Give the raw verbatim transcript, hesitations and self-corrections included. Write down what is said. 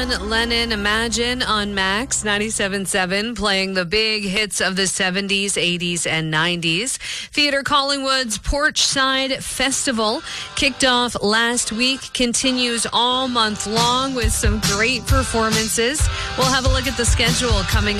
Lennon Imagine on Max ninety-seven point seven, playing the big hits of the seventies, eighties, and nineties. Theatre Collingwood's Porchside Festival kicked off last week, continues all month long with some great performances. We'll have a look at the schedule coming